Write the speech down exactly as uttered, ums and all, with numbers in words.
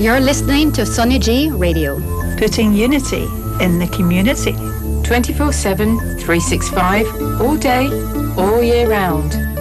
You're listening to Sonny G Radio. Putting unity in the community. twenty-four seven, three sixty-five, all day, all year round.